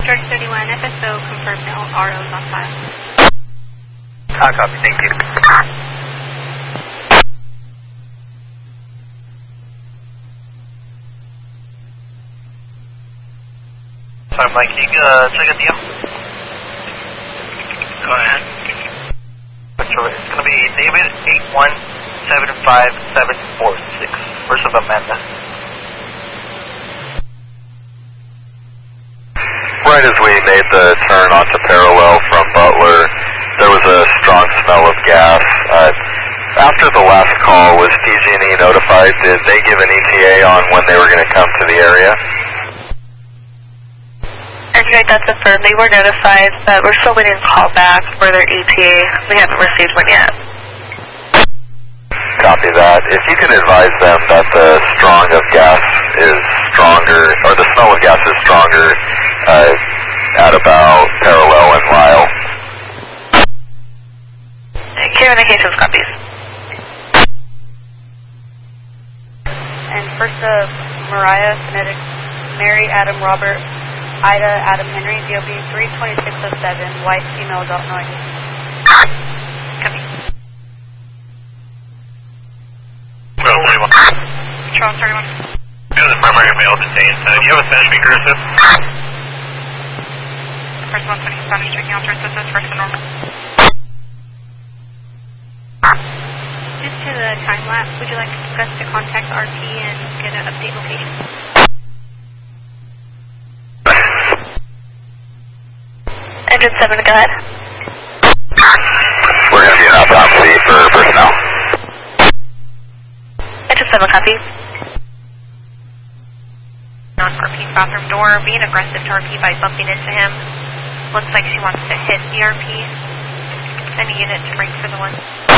George 31, FSO confirmed no ROs on file. Copy, thank you. Sorry, Mike, can you check a deal? Go ahead. It's going to be David 8175746, first of Amanda. Right as we made the turn onto Parallel from Butler, there was a strong smell of gas. After the last call, was PG&E notified? Did they give an ETA on when they were going to come to the area? Right, that's affirmed. They were notified, but we're still waiting a call back for their ETA. We haven't received one yet. Copy that. If you could advise them that the strong of gas is stronger, or the smell of gas is stronger at about Parallel and Lyle. Communications copies. And first of Mariah, Phonetic, Mary, Adam, Robert, Ida, Adam, Henry, DOB 32607, white, female, adult, no ID. Copy. Charles 31. Charles 31. This is primary male detained. Do you have a Spanish speaker assist? First 120 Spanish checking out your assistance, first and normal. Due to the time lapse, would you like us to contact RP and get an update location? Engine 7, go ahead. We're going to do an outbound fleet for personnel. Engine 7, copy. On RP's bathroom door, being aggressive to RP by bumping into him. Looks like she wants to hit the RP. Any unit to break for the one.